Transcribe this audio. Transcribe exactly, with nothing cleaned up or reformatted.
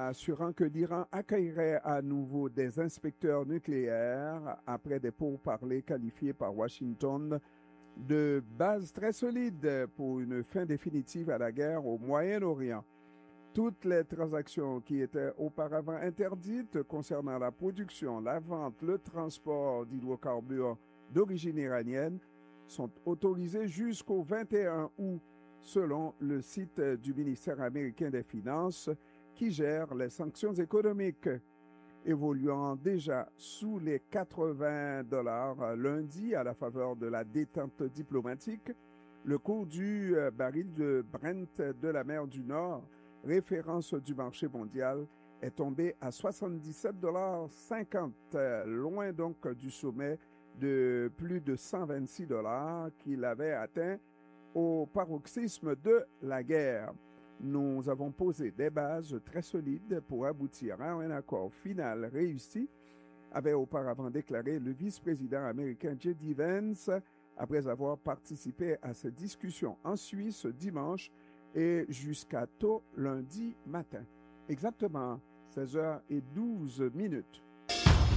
assurant que l'Iran accueillerait à nouveau des inspecteurs nucléaires après des pourparlers qualifiés par Washington de base très solide pour une fin définitive à la guerre au Moyen-Orient. Toutes les transactions qui étaient auparavant interdites concernant la production, la vente, le transport d'hydrocarbures d'origine iranienne sont autorisées jusqu'au vingt et un août, selon le site du ministère américain des Finances qui gère les sanctions économiques. Évoluant déjà sous les quatre-vingts dollars lundi à la faveur de la détente diplomatique, le cours du baril de Brent de la mer du Nord, référence du marché mondial, est tombé à soixante-dix-sept dollars cinquante, loin donc du sommet de plus de cent vingt-six dollars qu'il avait atteint au paroxysme de la guerre. Nous avons posé des bases très solides pour aboutir à un accord final réussi, avait auparavant déclaré le vice-président américain J D Vance, après avoir participé à ces discussions en Suisse dimanche et jusqu'à tôt lundi matin. Exactement seize heures douze minutes.